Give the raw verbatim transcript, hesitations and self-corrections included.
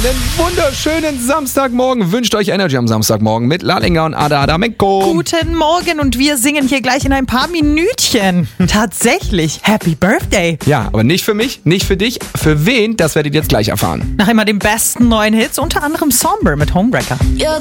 Einen wunderschönen Samstagmorgen wünscht euch Energy am Samstagmorgen mit Lalinger und Ada Adamenko. Guten Morgen und wir singen hier gleich in ein paar Minütchen. Tatsächlich, Happy Birthday. Ja, aber nicht für mich, nicht für dich. Für wen, das werdet ihr jetzt gleich erfahren. Nach immer den besten neuen Hits, unter anderem Somber mit Homewrecker. You're